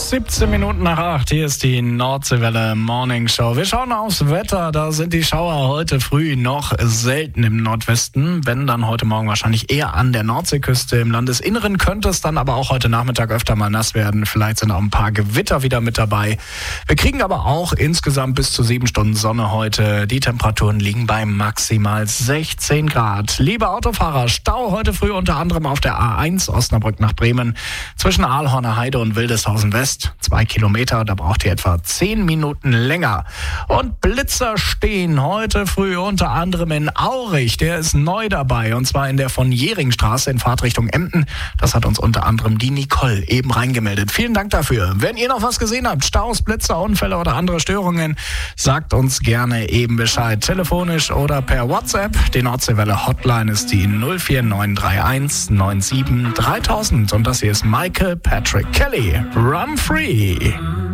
17 Minuten nach 8, hier ist die Nordseewelle Morning Show. Wir schauen aufs Wetter, da sind die Schauer heute früh noch selten im Nordwesten. Wenn, dann heute Morgen wahrscheinlich eher an der Nordseeküste. Im Landesinneren könnte es dann aber auch heute Nachmittag öfter mal nass werden. Vielleicht sind auch ein paar Gewitter wieder mit dabei. Wir kriegen aber auch insgesamt bis zu 7 Stunden Sonne heute. Die Temperaturen liegen bei maximal 16 Grad. Liebe Autofahrer, Stau heute früh unter anderem auf der A1 Osnabrück nach Bremen zwischen Aalhorner Heide und Wildeshausen West. 2 Kilometer, da braucht ihr etwa 10 Minuten länger. Und Blitzer stehen heute früh unter anderem in Aurich. Der ist neu dabei und zwar in der von Jähringstraße in Fahrtrichtung Emden. Das hat uns unter anderem die Nicole eben reingemeldet. Vielen Dank dafür. Wenn ihr noch was gesehen habt, Staus, Blitzer, Unfälle oder andere Störungen, sagt uns gerne eben Bescheid. Telefonisch oder per WhatsApp. Die Nordseewelle Hotline ist die 04931 97 3000. Und das hier ist Michael Patrick Kelly. Run Free.